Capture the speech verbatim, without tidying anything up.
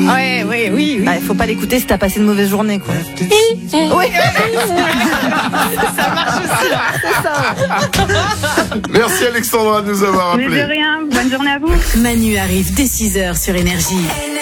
Ouais, oui, oui, oui. Bah, il faut pas l'écouter si t'as passé une mauvaise journée, quoi. Oui. Ça marche aussi. C'est ça. Merci Alexandra de nous avoir Mais de appelé. rien, bonne journée à vous. Manu arrive dès six heures sur Énergie.